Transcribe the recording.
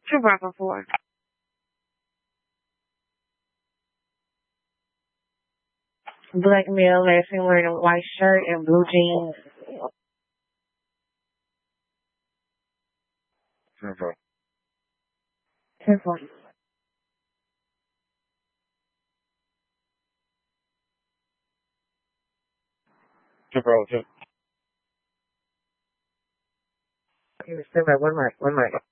Two Bravo 4. Black male, last name wearing a white shirt and blue jeans. 10-4. 10-4. Two Bravo 2. Okay, stand by. One mic.